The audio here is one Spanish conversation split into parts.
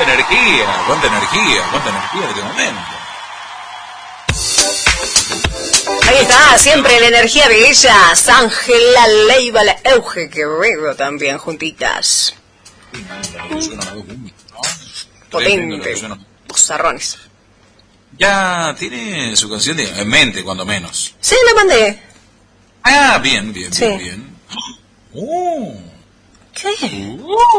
energía, cuánta energía en este momento. Ahí está, siempre la energía de ellas, Ángela Leiva, la Euge Quevedo también, juntitas. Potente, bozarrones. Ya tiene su canción en mente, cuando menos. Sí, la mandé. Ah, bien. Sí. Bien. ¿Qué?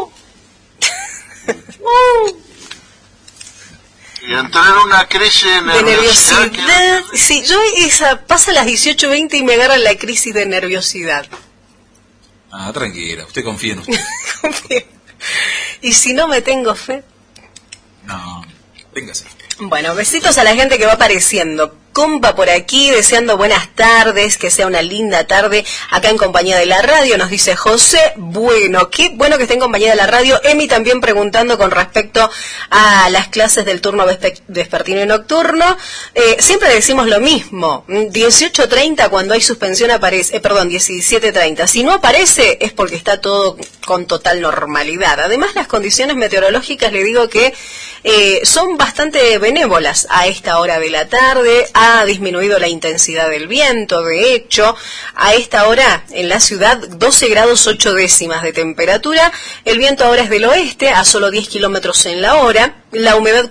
Y entré en una crisis de nerviosidad. Sí, pasa las 18:20 y me agarra la crisis de nerviosidad. Ah, tranquila, usted confía en usted. Confío. ¿Y si no me tengo fe? No, téngase. Bueno, besitos a la gente que va apareciendo. Compa por aquí, deseando buenas tardes, que sea una linda tarde acá en compañía de la radio, nos dice José. Bueno, qué bueno que esté en compañía de la radio. Emi también preguntando con respecto a las clases del turno vespertino y nocturno. Siempre decimos lo mismo, 18:30 cuando hay suspensión aparece, 17:30. Si no aparece es porque está todo con total normalidad. Además, las condiciones meteorológicas, le digo que son bastante benévolas a esta hora de la tarde. Ha disminuido la intensidad del viento, de hecho, a esta hora en la ciudad 12 grados 8 décimas de temperatura, el viento ahora es del oeste a solo 10 kilómetros en la hora, la humedad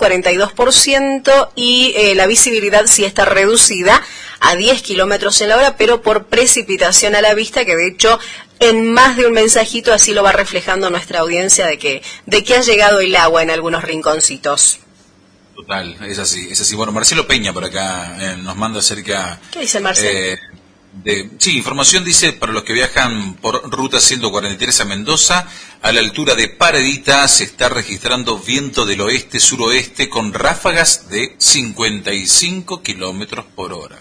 42% y la visibilidad sí está reducida a 10 kilómetros en la hora, pero por precipitación a la vista, que de hecho en más de un mensajito así lo va reflejando nuestra audiencia de que ha llegado el agua en algunos rinconcitos. Total, es así. Bueno, Marcelo Peña por acá nos manda acerca... ¿Qué dice Marcelo? Sí, información dice para los que viajan por ruta 143 a Mendoza, a la altura de Paredita se está registrando viento del oeste-suroeste con ráfagas de 55 kilómetros por hora.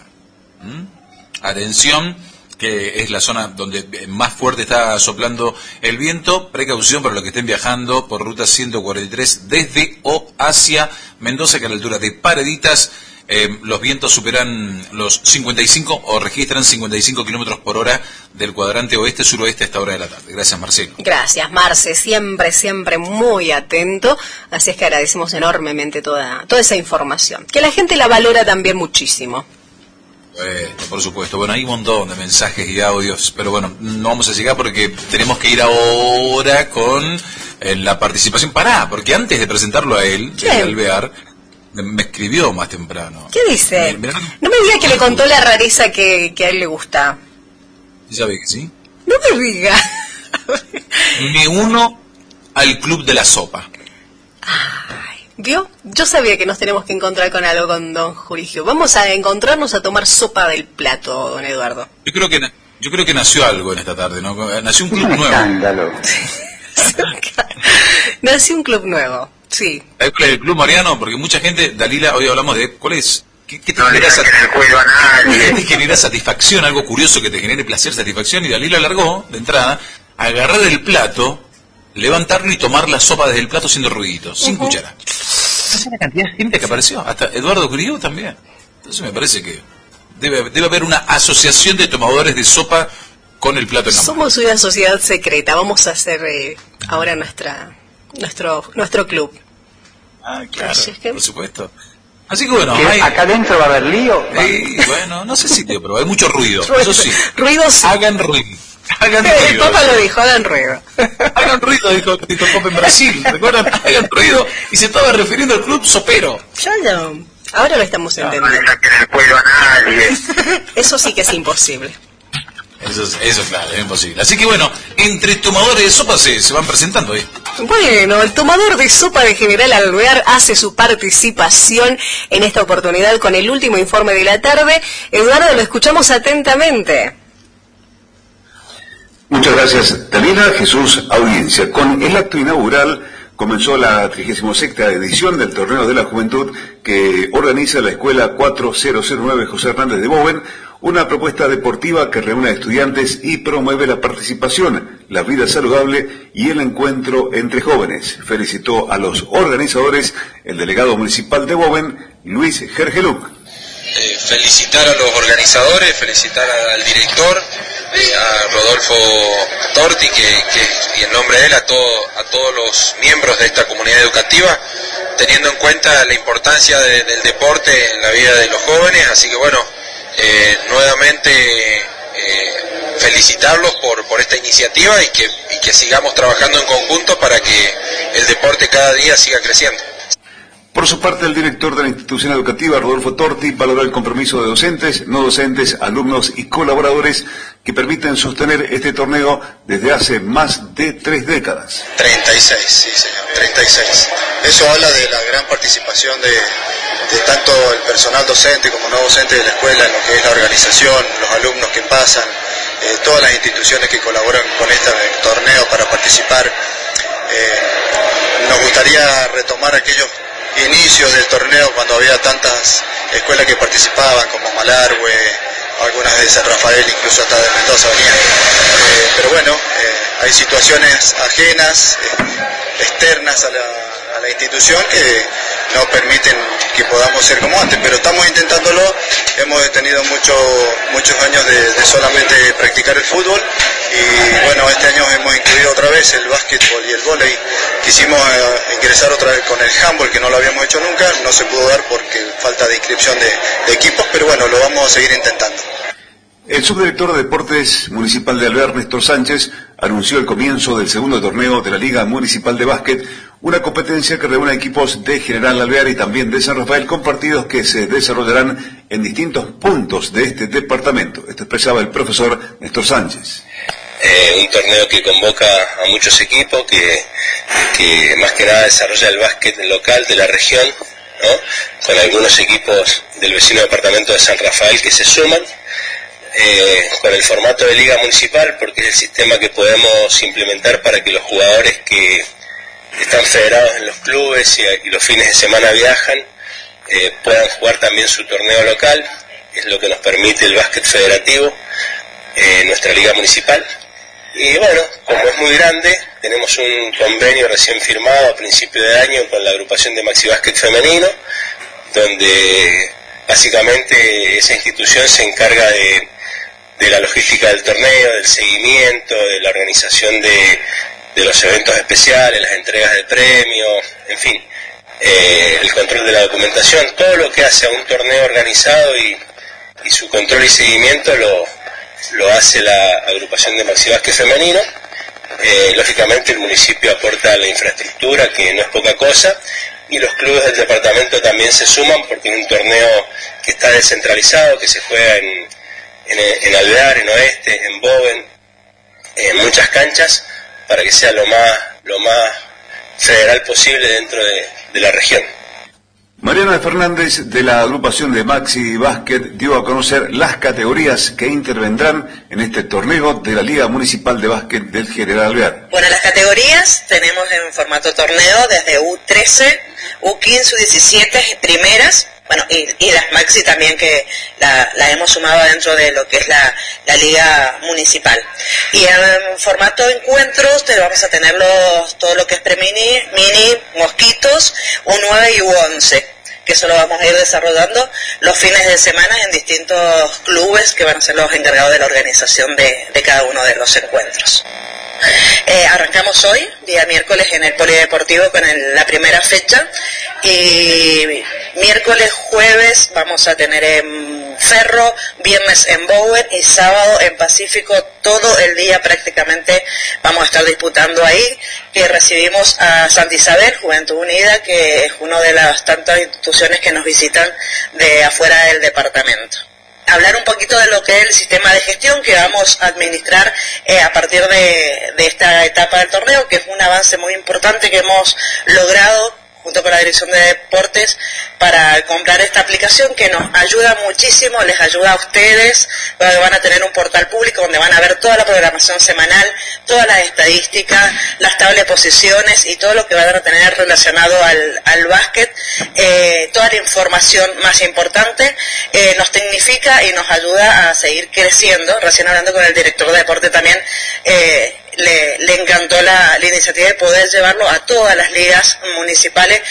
Atención, que es la zona donde más fuerte está soplando el viento. Precaución para los que estén viajando por ruta 143 desde o hacia Mendoza, que a la altura de Pareditas los vientos superan los 55 o registran 55 kilómetros por hora del cuadrante oeste-suroeste a esta hora de la tarde. Gracias, Marcelo. Gracias, Marce, siempre muy atento. Así es que agradecemos enormemente toda esa información, que la gente la valora también muchísimo. Por supuesto, bueno, hay un montón de mensajes y audios, pero bueno, no vamos a llegar porque tenemos que ir ahora con la participación. Porque antes de presentarlo a él, de Alvear, me escribió más temprano. ¿Qué dice? No me diga que le contó la rareza que a él le gusta. ¿Ya ve que sí? No me diga. Me uno al club de la sopa. ¿Vio? Yo sabía que nos tenemos que encontrar con algo con don Jurigio. Vamos a encontrarnos a tomar sopa del plato, don Eduardo. Yo creo que nació algo en esta tarde, ¿no? Nació un club nuevo. Escándalo. Nació un club nuevo, sí. ¿El club Mariano? Porque mucha gente, Dalila, hoy hablamos de ¿cuál es? ¿Qué te genera satisfacción? Algo curioso que te genere placer, satisfacción. Y Dalila largó, de entrada, agarrar el plato, levantarlo y tomar la sopa desde el plato haciendo ruiditos, sin cuchara. Es una cantidad de gente que apareció, hasta Eduardo Curillo también. Entonces me parece que debe haber una asociación de tomadores de sopa con el plato en la mano. Somos una sociedad secreta, vamos a hacer ahora nuestro club. Ah, claro, por supuesto. Así que bueno, ¿acá adentro va a haber lío? Bueno, no sé si tío, pero hay mucho ruido, eso sí. Ruidos. Hagan ruido. El Papa lo dijo, hagan ruido. Hagan ruido, dijo Papa en Brasil. ¿Recuerdan? Hagan ruido. Y se estaba refiriendo al club sopero. Ya no. Ahora lo estamos entendiendo. No saquen el cuello a nadie. Eso sí que es imposible. Eso claro, es imposible. Así que bueno, entre tomadores de sopa se van presentando ahí. Bueno, el tomador de sopa de General Alvear hace su participación en esta oportunidad con el último informe de la tarde. Eduardo, lo escuchamos atentamente. Muchas gracias, Dalila. Jesús, audiencia. Con el acto inaugural comenzó la 36ª edición del Torneo de la Juventud que organiza la Escuela 4009 José Hernández de Boven, una propuesta deportiva que reúne a estudiantes y promueve la participación, la vida saludable y el encuentro entre jóvenes. Felicitó a los organizadores el delegado municipal de Boven, Luis Gergeluc. Felicitar a los organizadores, felicitar al director, a Rodolfo Torti, que y en nombre de él a todos los miembros de esta comunidad educativa, teniendo en cuenta la importancia del deporte en la vida de los jóvenes, así que bueno, nuevamente felicitarlos por esta iniciativa y que sigamos trabajando en conjunto para que el deporte cada día siga creciendo. Por su parte, el director de la institución educativa, Rodolfo Torti, valoró el compromiso de docentes, no docentes, alumnos y colaboradores que permiten sostener este torneo desde hace más de 3 décadas. 36, sí señor, 36. Eso habla de la gran participación de tanto el personal docente como no docente de la escuela en lo que es la organización, los alumnos que pasan, todas las instituciones que colaboran con este torneo para participar. Nos gustaría retomar aquellos inicios del torneo cuando había tantas escuelas que participaban como Malargüe, algunas de San Rafael, incluso hasta de Mendoza venían. Pero bueno, hay situaciones ajenas, externas a la institución que no permiten que podamos ser como antes, pero estamos intentándolo. Hemos tenido muchos años de solamente practicar el fútbol y bueno, este año hemos incluido otra vez el básquetbol y el vóley. Quisimos ingresar otra vez con el handball, que no lo habíamos hecho nunca, no se pudo dar porque falta de inscripción de equipos, pero bueno, lo vamos a seguir intentando. El subdirector de Deportes Municipal de Alvear, Néstor Sánchez, anunció el comienzo del segundo torneo de la Liga Municipal de Básquet, una competencia que reúne equipos de General Alvear y también de San Rafael, con partidos que se desarrollarán en distintos puntos de este departamento. Esto expresaba el profesor Néstor Sánchez. Un torneo que convoca a muchos equipos que más que nada desarrolla el básquet local de la región, ¿no? Con algunos equipos del vecino departamento de San Rafael que se suman. Con el formato de liga municipal, porque es el sistema que podemos implementar para que los jugadores que están federados en los clubes y los fines de semana viajan, puedan jugar también su torneo local. Es lo que nos permite el básquet federativo, nuestra liga municipal. Y bueno, como es muy grande, tenemos un convenio recién firmado a principio de año con la agrupación de Maxi Básquet Femenino, donde básicamente esa institución se encarga de la logística del torneo, del seguimiento, de la organización de los eventos especiales, las entregas de premios, en fin, el control de la documentación, todo lo que hace a un torneo organizado y su control y seguimiento lo hace la agrupación de Maxi Básquet Femenino. Lógicamente el municipio aporta la infraestructura, que no es poca cosa, y los clubes del departamento también se suman porque es un torneo que está descentralizado, que se juega en Alvear, en Oeste, en Boven, en muchas canchas, para que sea lo más federal posible dentro de la región. Mariana Fernández, de la agrupación de Maxi Básquet, dio a conocer las categorías que intervendrán en este torneo de la Liga Municipal de Básquet del General Alvear. Bueno, las categorías tenemos en formato torneo desde U13, U15, U17 primeras, bueno, y las Maxi también, que la hemos sumado dentro de lo que es la Liga Municipal. Y en formato encuentros vamos a tener todo lo que es pre-mini, mini, mosquitos, U9 y U11, que eso lo vamos a ir desarrollando los fines de semana en distintos clubes que van a ser los encargados de la organización de cada uno de los encuentros. Arrancamos hoy, día miércoles, en el Polideportivo con la primera fecha, y miércoles, jueves vamos a tener en Ferro, viernes en Bowen y sábado en Pacífico. Todo el día prácticamente vamos a estar disputando ahí, que recibimos a Santa Isabel, Juventud Unida, que es una de las tantas instituciones que nos visitan de afuera del departamento. Hablar un poquito de lo que es el sistema de gestión que vamos a administrar a partir de esta etapa del torneo, que es un avance muy importante que hemos logrado junto con la Dirección de Deportes para comprar esta aplicación, que nos ayuda muchísimo, les ayuda a ustedes, van a tener un portal público donde van a ver toda la programación semanal, todas las estadísticas, las tablas de posiciones y todo lo que van a tener relacionado al básquet, toda la información más importante, nos tecnifica y nos ayuda a seguir creciendo. Recién hablando con el director de deporte también, le encantó la iniciativa de poder llevarlo a todas las ligas municipales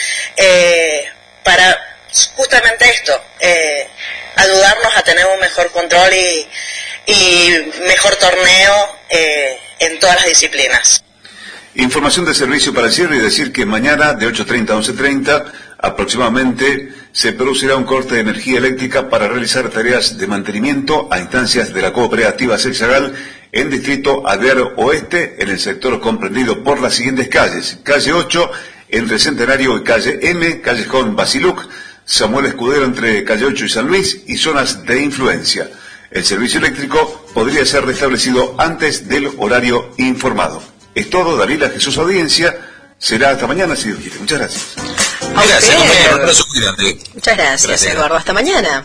para justamente esto, ayudarnos a tener un mejor control y mejor torneo en todas las disciplinas. Información de servicio para el cierre y decir que mañana de 8:30 a 11:30 aproximadamente se producirá un corte de energía eléctrica para realizar tareas de mantenimiento a instancias de la cooperativa Sexagal en Distrito Alvear Oeste, en el sector comprendido por las siguientes calles: calle 8 entre Centenario y calle M, callejón Basiluc, Samuel Escudero entre calle 8 y San Luis, y zonas de influencia. El servicio eléctrico podría ser restablecido antes del horario informado. Es todo, Dalila, Jesús, audiencia. Será hasta mañana, si Dios quiere. Muchas gracias. Gracias, compañero. Un abrazo muy grande. Muchas gracias, Eduardo. Hasta mañana.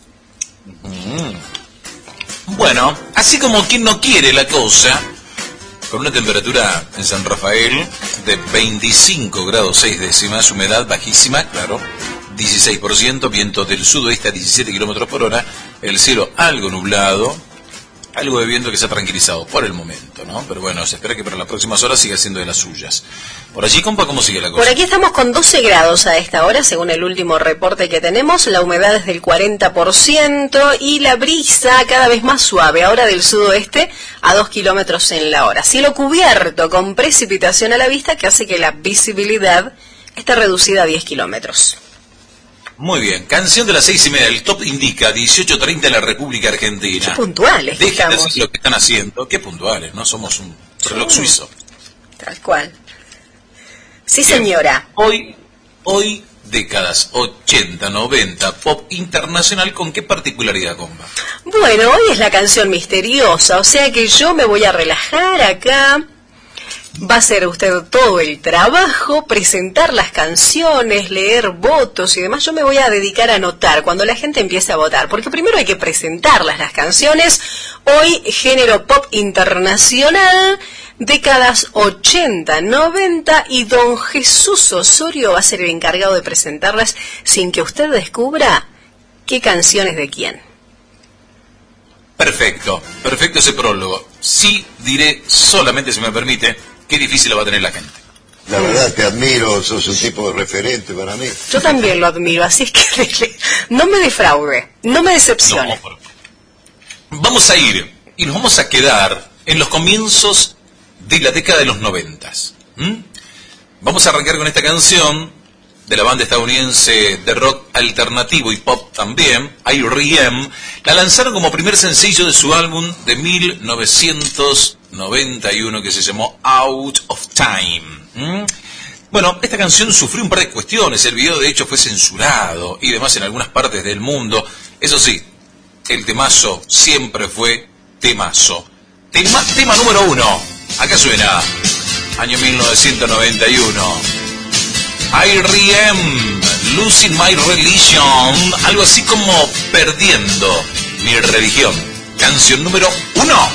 Bueno, así como quien no quiere la cosa, con una temperatura en San Rafael de 25 grados 6 décimas, humedad bajísima, claro, 16%, viento del sudoeste a 17 kilómetros por hora, el cielo algo nublado, algo de viento que se ha tranquilizado por el momento, ¿no? Pero bueno, se espera que para las próximas horas siga siendo de las suyas. Por allí, compa, ¿cómo sigue la cosa? Por aquí estamos con 12 grados a esta hora, según el último reporte que tenemos. La humedad es del 40% y la brisa cada vez más suave, ahora del sudoeste a 2 kilómetros en la hora. Cielo cubierto con precipitación a la vista que hace que la visibilidad esté reducida a 10 kilómetros. Muy bien, canción de las 6:30, el top indica 18:30 en la República Argentina. Qué puntuales que Dejen de estamos. hacer lo que están haciendo, qué puntuales, ¿no? Somos un reloj suizo. Tal cual. Sí, señora. Hoy, décadas 80, 90, pop internacional, ¿con qué particularidad, compa? Bueno, hoy es la canción misteriosa, o sea que yo me voy a relajar acá. Va a hacer usted todo el trabajo, presentar las canciones, leer votos y demás. Yo me voy a dedicar a anotar cuando la gente empiece a votar, porque primero hay que presentarlas las canciones. Hoy, género pop internacional, décadas 80, 90, y don Jesús Osorio va a ser el encargado de presentarlas sin que usted descubra qué canción es de quién. Perfecto ese prólogo. Sí diré solamente, si me permite, qué difícil lo va a tener la gente. La verdad, te admiro, sos un tipo de referente para mí. Yo también lo admiro, así es que no me defraude, no me decepcione. No, vamos a ir y nos vamos a quedar en los comienzos de la década de los 90. Vamos a arrancar con esta canción de la banda estadounidense de rock alternativo y pop también, R.E.M. La lanzaron como primer sencillo de su álbum de 1991 que se llamó Out of Time. Bueno, esta canción sufrió un par de cuestiones, el video de hecho fue censurado y demás en algunas partes del mundo. Eso sí, el temazo siempre fue temazo. Tema número 1, acá suena, año 1991. R.E.M. Losing My Religion, algo así como perdiendo mi religión. Canción número 1.